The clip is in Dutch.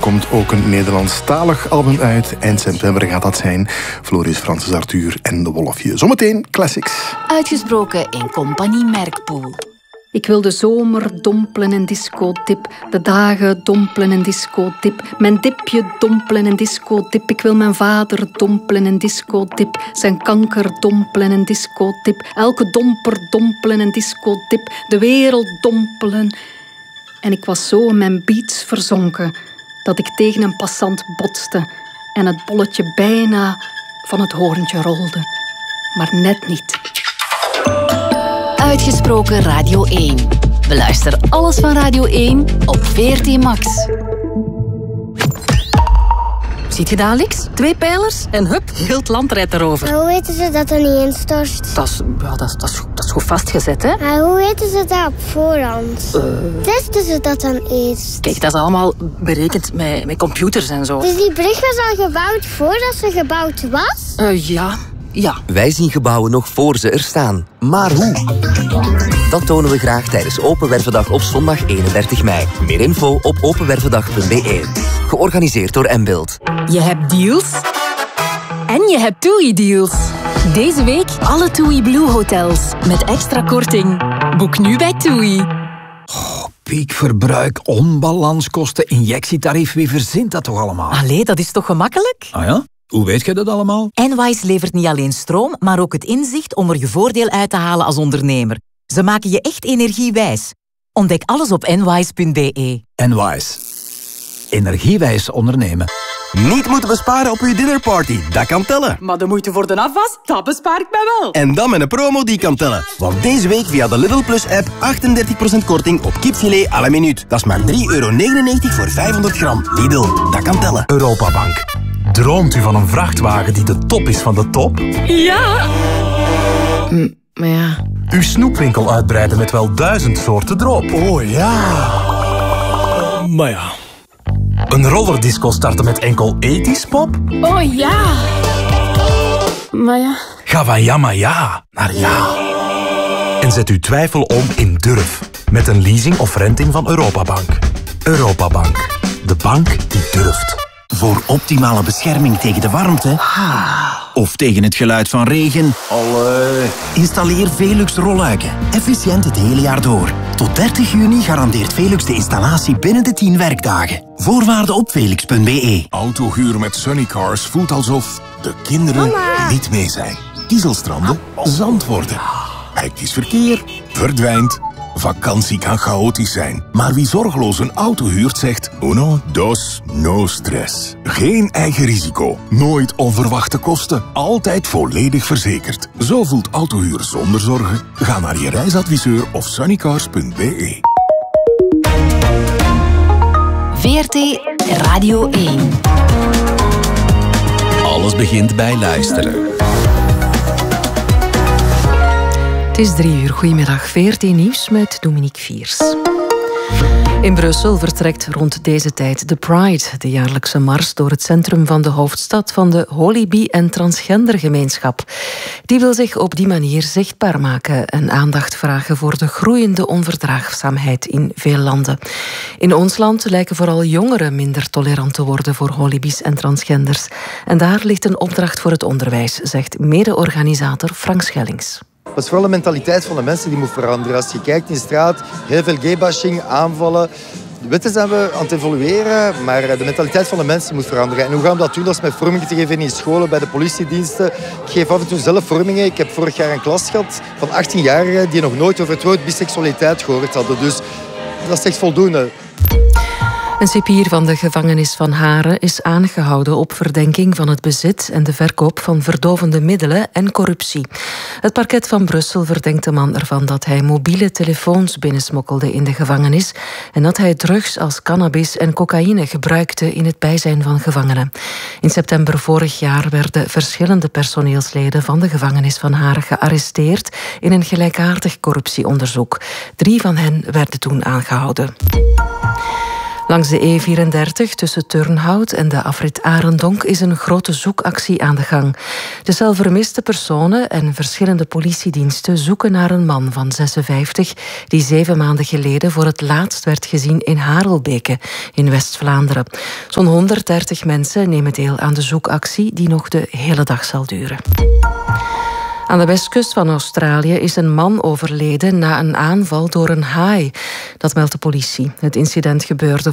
komt ook een Nederlandstalig album uit. Eind september gaat dat zijn. Floris, Francis Arthur en De Wolfje. Zometeen classics. Uitgesproken in Compagnie Merkpoel. Ik wil de zomer dompelen in discodip, de dagen dompelen in discodip, mijn dipje dompelen in discodip. Ik wil mijn vader dompelen in discodip, zijn kanker dompelen in discodip, elke domper dompelen in discodip, de wereld dompelen. En ik was zo in mijn beats verzonken dat ik tegen een passant botste en het bolletje bijna van het hoorntje rolde, maar net niet. Uitgesproken Radio 1. Beluister alles van Radio 1 op VRT Max. Ziet je daar, Alex? 2 pijlers en hup, heel het land rijdt erover. Maar hoe weten ze dat er niet instort? Dat is goed vastgezet, hè? Maar hoe weten ze dat op voorhand? Testen ze dat dan eerst? Kijk, dat is allemaal berekend met computers en zo. Dus die brug was al gebouwd voordat ze gebouwd was? Ja. Wij zien gebouwen nog voor ze er staan. Maar hoe? Dat tonen we graag tijdens Open Wervendag op zondag 31 mei. Meer info op openwervendag.be. Georganiseerd door Mbuild. Je hebt deals en je hebt TUI-deals. Deze week alle TUI Blue hotels met extra korting. Boek nu bij TUI. Piekverbruik, onbalanskosten, injectietarief. Wie verzint dat toch allemaal? Allee, dat is toch gemakkelijk? Ah ja? Hoe weet je dat allemaal? Enwise levert niet alleen stroom, maar ook het inzicht om er je voordeel uit te halen als ondernemer. Ze maken je echt energiewijs. Ontdek alles op enwise.be. Enwise. Energiewijs ondernemen. Niet moeten besparen op uw dinnerparty, dat kan tellen. Maar de moeite voor de afwas, dat bespaar ik mij wel. En dan met een promo die kan tellen. Want deze week via de Lidl Plus app 38% korting op kipfilet à la minuut. Dat is maar €3,99 voor 500 gram. Lidl, dat kan tellen. Europabank. Droomt u van een vrachtwagen die de top is van de top? Ja! Maar ja... Uw snoepwinkel uitbreiden met wel 1000 soorten drop. Oh ja. Maar ja... Een rollerdisco starten met enkel 80's pop? Oh ja! Maar ja... Ga van ja maar ja naar ja. En zet uw twijfel om in durf. Met een leasing of renting van Europabank. Europabank. De bank die durft. Voor optimale bescherming tegen de warmte of tegen het geluid van regen. Installeer Velux rolluiken. Efficiënt het hele jaar door. Tot 30 juni garandeert Velux de installatie binnen de 10 werkdagen. Voorwaarden op velux.be. Autohuur met Sunnycars voelt alsof de kinderen niet mee zijn. Kiezelstranden, zand worden. Hectisch verkeer verdwijnt. Vakantie kan chaotisch zijn, maar wie zorgeloos een auto huurt zegt uno, dos, no stress. Geen eigen risico, nooit onverwachte kosten, altijd volledig verzekerd. Zo voelt autohuur zonder zorgen. Ga naar je reisadviseur of sunnycars.be. VRT Radio 1. Alles begint bij luisteren. Het is 3 uur. Goedemiddag. VRT Nieuws met Dominique Viers. In Brussel vertrekt rond deze tijd de Pride, de jaarlijkse mars door het centrum van de hoofdstad van de holy bi- en transgendergemeenschap. Die wil zich op die manier zichtbaar maken en aandacht vragen voor de groeiende onverdraagzaamheid in veel landen. In ons land lijken vooral jongeren minder tolerant te worden voor holybi's en transgenders. En daar ligt een opdracht voor het onderwijs, zegt mede-organisator Frank Schellings. Dat is vooral de mentaliteit van de mensen die moet veranderen. Als je kijkt in de straat, heel veel gaybashing, aanvallen. De wetten zijn we aan het evolueren, maar de mentaliteit van de mensen moet veranderen. En hoe gaan we dat doen? Dat is met vormingen te geven in scholen, bij de politiediensten. Ik geef af en toe zelf vormingen. Ik heb vorig jaar een klas gehad van 18-jarigen die nog nooit over het woord biseksualiteit gehoord hadden. Dus dat is echt voldoende. Een cipier van de gevangenis van Haren is aangehouden op verdenking van het bezit en de verkoop van verdovende middelen en corruptie. Het parket van Brussel verdenkt de man ervan dat hij mobiele telefoons binnensmokkelde in de gevangenis en dat hij drugs als cannabis en cocaïne gebruikte in het bijzijn van gevangenen. In september vorig jaar werden verschillende personeelsleden van de gevangenis van Haren gearresteerd in een gelijkaardig corruptieonderzoek. 3 van hen werden toen aangehouden. Langs de E34 tussen Turnhout en de afrit Arendonk is een grote zoekactie aan de gang. De cel vermiste personen en verschillende politiediensten zoeken naar een man van 56 die 7 maanden geleden voor het laatst werd gezien in Harelbeke in West-Vlaanderen. Zo'n 130 mensen nemen deel aan de zoekactie die nog de hele dag zal duren. Aan de westkust van Australië is een man overleden na een aanval door een haai. Dat meldt de politie. Het incident gebeurde